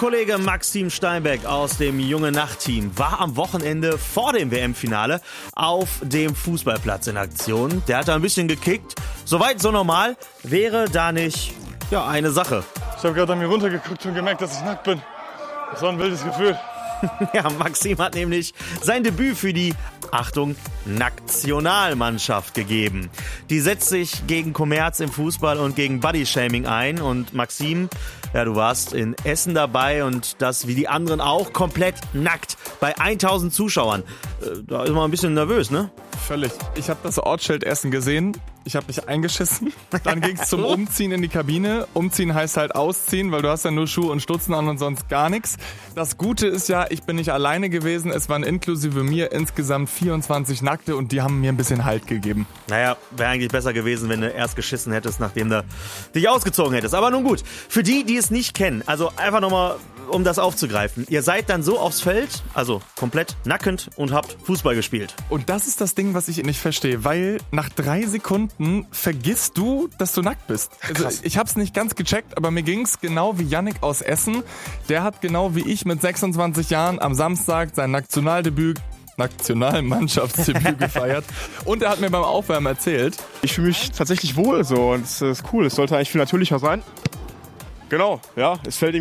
Kollege Maxim Steinbeck aus dem Junge Nacht-Team war am Wochenende vor dem WM-Finale auf dem Fußballplatz in Aktion. Der hat da ein bisschen gekickt. Soweit, so normal. Wäre da nicht, eine Sache. Ich habe gerade an mir runtergeguckt und gemerkt, dass ich nackt bin. Das war ein wildes Gefühl. Ja, Maxim hat nämlich sein Debüt für die, Achtung, Nationalmannschaft gegeben. Die setzt sich gegen Kommerz im Fußball und gegen Bodyshaming ein. Und Maxim, du warst in Essen dabei und das wie die anderen auch komplett nackt bei 1000 Zuschauern. Da ist man ein bisschen nervös, ne? Völlig. Ich habe das Ortsschild Essen gesehen. Ich habe mich eingeschissen. Dann ging es zum Umziehen in die Kabine. Umziehen heißt halt ausziehen, weil du hast ja nur Schuhe und Stutzen an und sonst gar nichts. Das Gute ist ja, ich bin nicht alleine gewesen. Es waren inklusive mir insgesamt 24 Nackte und die haben mir ein bisschen Halt gegeben. Naja, wäre eigentlich besser gewesen, wenn du erst geschissen hättest, nachdem du dich ausgezogen hättest. Aber nun gut, für die, die es nicht kennen, also einfach nochmal, um das aufzugreifen. Ihr seid dann so aufs Feld, also komplett nackend und habt Fußball gespielt. Und das ist das Ding, was ich nicht verstehe, weil nach 3 Sekunden vergisst du, dass du nackt bist. Also ich hab's nicht ganz gecheckt, aber mir ging's genau wie Yannick aus Essen. Der hat genau wie ich mit 26 Jahren am Samstag sein Nationalmannschaftsdebüt gefeiert. Und er hat mir beim Aufwärmen erzählt. Ich fühle mich tatsächlich wohl so und es ist cool. Es sollte eigentlich viel natürlicher sein. Genau, ja, es fällt